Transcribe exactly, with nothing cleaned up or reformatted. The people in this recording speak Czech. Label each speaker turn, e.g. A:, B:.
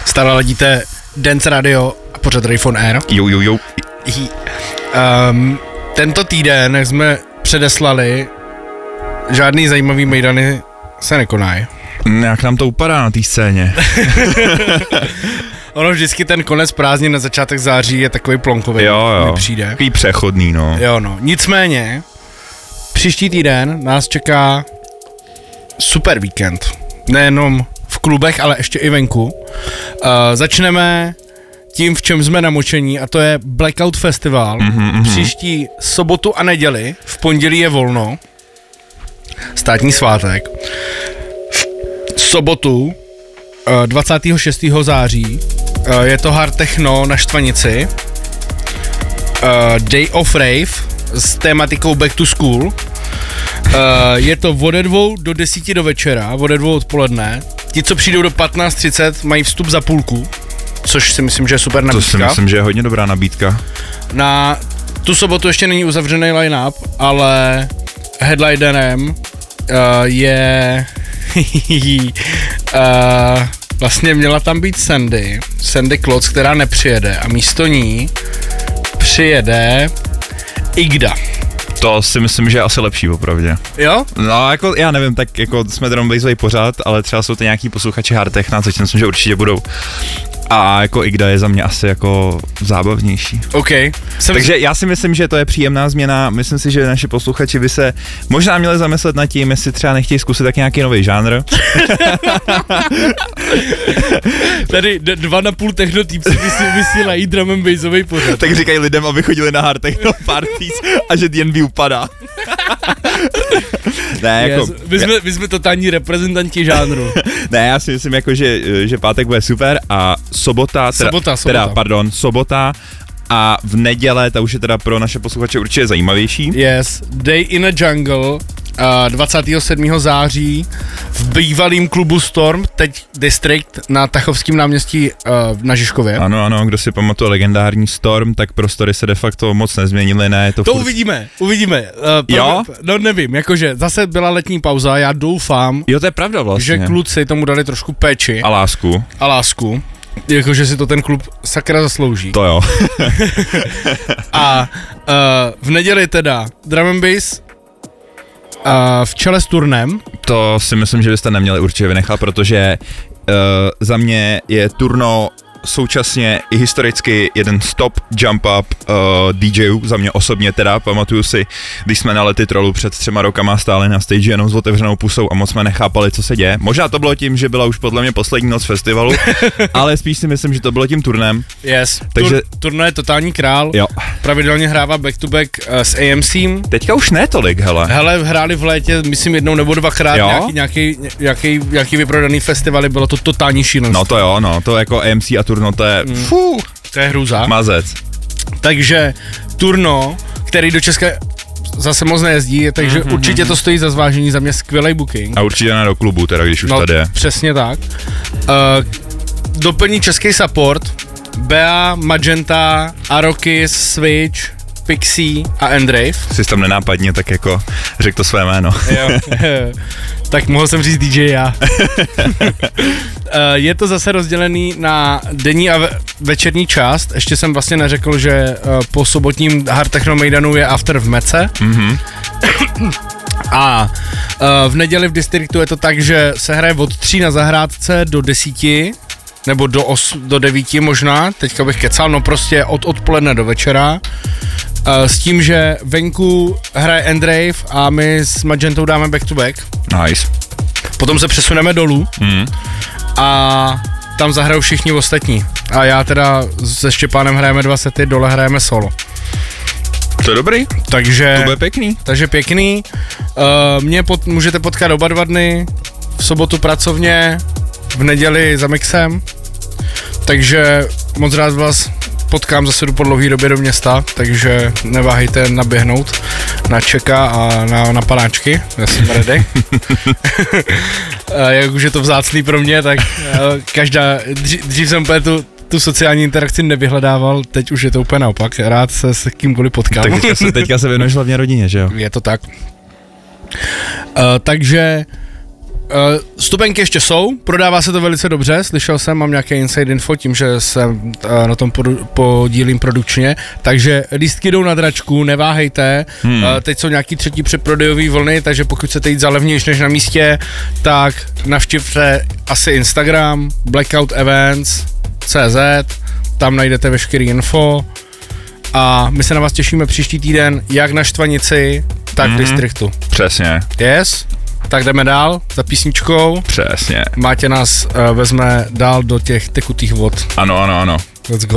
A: Stále ladíte Dance Radio a pořad Rave on Air.
B: Jo, jo, jo.
A: Um, tento týden, jak jsme předeslali, žádný zajímavý mejdany se nekonají.
B: Jak nám to upadá na té scéně.
A: Ono vždycky ten konec prázdnin na začátek září je takový plonkový,
B: jo, jo.
A: mi přijde.
B: Takový přechodný, no.
A: Jo, no. Nicméně, příští týden nás čeká super víkend. Nejenom v klubech, ale ještě i venku. Uh, začneme tím, v čem jsme namočení, a to je Blackout Festival. Mm-hmm. Příští sobotu a neděli, v pondělí je volno, státní svátek. V sobotu dvacátého šestého září je to hard techno na Štvanici. Day of Rave s tématikou Back to School. Je to ode dvou do desíti do večera, ode dvou odpoledne. Ti, co přijdou do patnáct třicet, mají vstup za půlku, což si myslím, že je super nabídka.
B: To si myslím, že je hodně dobrá nabídka.
A: Na tu sobotu ještě není uzavřený line-up, ale headlinerem uh, je uh, vlastně měla tam být Sandy, Sandy Klotz, která nepřijede, a místo ní přijede Igda.
B: To si myslím, že je asi lepší, opravdu.
A: Jo?
B: No, jako, já nevím, tak jako jsme drum bassový pořád, ale třeba jsou to nějaký posluchači hard techna, což si myslím, že určitě budou. A jako Igda je za mě asi jako zábavnější.
A: OK. Jsem
B: Takže já si myslím, že to je příjemná změna. Myslím si, že naši posluchači by se možná měli zamyslet nad tím, jestli třeba nechtějí zkusit tak nějaký nový žánr.
A: Tady d- dva na půl techno týpci vysílají drum and bassový pořad.
B: Tak říkají lidem, aby chodili na hard techno parties a že D N B upadá. Ne, jako,
A: yes, my, jsme, my jsme totální reprezentanti žánru.
B: Ne, já si myslím, jako, že, že pátek bude super a sobota, teda,
A: sobota, sobota.
B: teda, pardon, sobota a v neděle, ta už je teda pro naše posluchače určitě zajímavější.
A: Yes, Day in a Jungle, uh, dvacátého sedmého září v bývalým klubu Storm, teď District na Tachovském náměstí uh, na Žižkově.
B: Ano, ano, kdo si pamatuje legendární Storm, tak prostory se de facto moc nezměnily, ne? To,
A: to
B: furt...
A: uvidíme, uvidíme. Uh,
B: jo?
A: No nevím, jakože zase byla letní pauza, já doufám,
B: jo, to je pravda vlastně.
A: Že kluci tomu dali trošku péči.
B: A lásku.
A: A lásku. Jakože si to ten klub sakra zaslouží.
B: To jo.
A: A uh, v neděli teda drum and bass uh, v čele s turnem.
B: To si myslím, že byste neměli určitě vynechat, protože uh, za mě je turno současně i historicky jeden stop jump up uh, DJů, za mě osobně teda, pamatuju si, když jsme na Lety Trollu před třema rokama stáli na stage jenom s otevřenou pusou a moc jsme nechápali, co se děje. Možná to bylo tím, že byla už podle mě poslední noc festivalu, ale spíš si myslím, že to bylo tím turnem.
A: Yes,
B: takže
A: Tur, turno je totální král,
B: jo.
A: Pravidelně hrává back to back uh, s A M C.
B: Teďka už ne tolik, hele.
A: Hele, hráli v létě, myslím jednou nebo dvakrát, nějaký, nějaký, nějaký, nějaký vyprodaný festivaly, bylo to totální šílenství.
B: No to jo, no, to jako A M C a turno, to je, mm. fuh,
A: to je hrůza.
B: Mazec.
A: Takže turno, který do Česka zase moc nejezdí, takže mm-hmm. určitě to stojí za zvážení, za mě skvělej booking.
B: A určitě ne do klubu, teda když už
A: no,
B: tady je.
A: Přesně tak. Uh, doplní český support, Bea, Magenta, Arokis, Switch, Pixie a Endrave.
B: Jsi tam nenápadně tak jako řekl to své jméno.
A: Jo, tak mohl jsem říct D J já. Je to zase rozdělený na denní a večerní část. Ještě jsem vlastně neřekl, že po sobotním hard techno mejdanu je after v Mece. Mm-hmm. A v neděli v Districtu je to tak, že se hraje od tří na zahrádce do desíti, nebo do, os, do devíti možná, teďka bych kecal, no prostě od odpoledne do večera. S tím, že venku hraje Endrave a my s Magentou dáme back to back.
B: Nice.
A: Potom se přesuneme dolů mm. a tam zahrajou všichni ostatní. A já teda se Štěpánem hrajeme dva sety, dole hrajeme solo.
B: To je dobrý.
A: Takže,
B: to bude pěkný.
A: Takže pěkný. Uh, mě pot, můžete potkat oba dva dny, v sobotu pracovně, v neděli za mixem. Takže moc rád vás potkám, zase jdu po dlouhý době do města, takže neváhejte naběhnout na Čeka a na, na panáčky, já jsem ready. Jak už je to vzácný pro mě, tak každá, dřív, dřív jsem úplně tu, tu sociální interakci nevyhledával, teď už je to úplně naopak, rád se s kýmkoliv potkám.
B: Tak teďka se, teďka se věnuješ hlavně rodině, že jo?
A: Je to tak. Uh, takže stupenky ještě jsou, prodává se to velice dobře, slyšel jsem, mám nějaké inside info tím, že se uh, na tom podu- podílím produkčně, takže lístky jdou na dračku, neváhejte, hmm. uh, teď jsou nějaký třetí předprodejový vlny, takže pokud chcete jít za levnější než na místě, tak navštivte asi Instagram, blackout events tečka cé zet, tam najdete veškerý info a my se na vás těšíme příští týden, jak na Štvanici, tak v mm-hmm. Distriktu.
B: Přesně.
A: Yes? Tak jdeme dál za písničkou.
B: Přesně.
A: Máte nás uh, vezme dál do těch tekutých vod.
B: Ano, ano, ano.
A: Let's go.